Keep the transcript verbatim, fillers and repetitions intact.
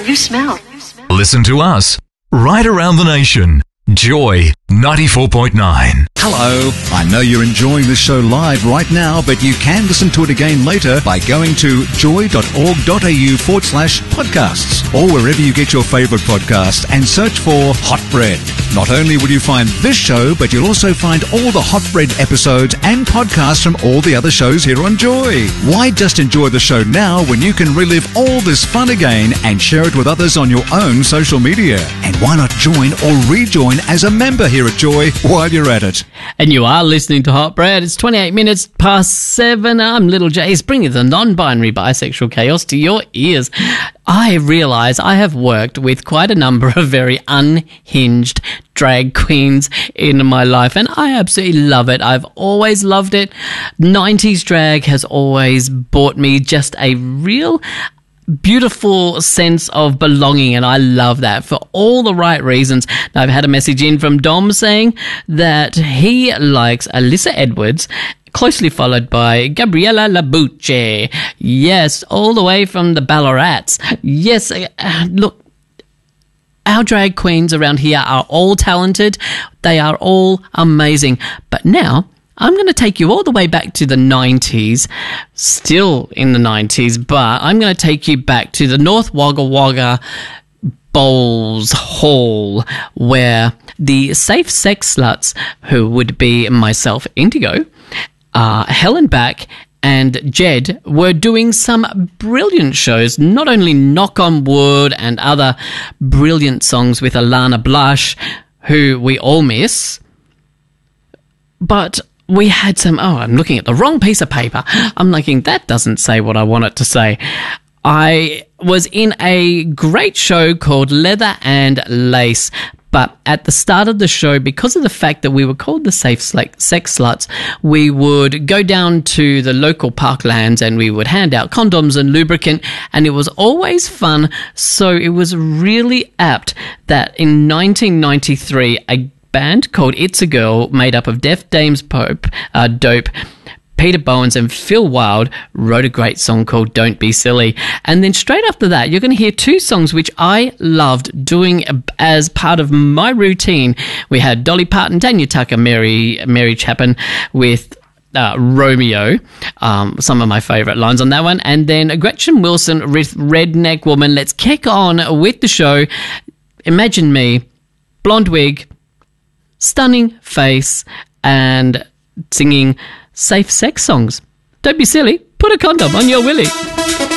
new smell. Listen to us right around the nation. Joy ninety-four point nine. Hello. I know you're enjoying the show live right now, but you can listen to it again later by going to joy.org.au forward slash podcasts or wherever you get your favourite podcast and search for Hot Bread. Not only will you find this show, but you'll also find all the Hot Bread episodes and podcasts from all the other shows here on Joy. Why just enjoy the show now when you can relive all this fun again and share it with others on your own social media? And why not join or rejoin as a member here at Joy while you're at it? And you are listening to Hot Bread. It's twenty-eight minutes past seven. I'm Little J. It's bringing the non-binary bisexual chaos to your ears. I realise I have worked with quite a number of very unhinged drag queens in my life, and I absolutely love it. I've always loved it. nineties drag has always brought me just a real beautiful sense of belonging, and I love that for all the right reasons. Now, I've had a message in from Dom saying that he likes Alyssa Edwards, closely followed by Gabriella Labucci. Yes, all the way from the Ballarats. Yes, uh, look, our drag queens around here are all talented. They are all amazing. But now I'm going to take you all the way back to the nineties, still in the nineties, but I'm going to take you back to the North Wagga Wagga Bowls Hall, where the safe sex sluts, who would be myself, Indigo, uh, Helen Back, and Jed were doing some brilliant shows, not only Knock on Wood and other brilliant songs with Alana Blush, who we all miss, but we had some, oh, I'm looking at the wrong piece of paper. I'm thinking, that doesn't say what I want it to say. I was in a great show called Leather and Lace, but at the start of the show, because of the fact that we were called the Safe Sex Sluts, we would go down to the local parklands and we would hand out condoms and lubricant, and it was always fun. So it was really apt that in nineteen ninety-three, a band called It's a Girl, made up of Def Dames Pope, uh, Dope, Peter Bowens and Phil Wild, wrote a great song called Don't Be Silly. And then straight after that, you're going to hear two songs which I loved doing as part of my routine. We had Dolly Parton, Tanya Tucker, Mary, Mary Chapin with Uh, Romeo, um, some of my favourite lines on that one, and then Gretchen Wilson with Redneck Woman. Let's kick on with the show. Imagine me, blonde wig, stunning face, and singing safe sex songs. Don't be silly, put a condom on your willy.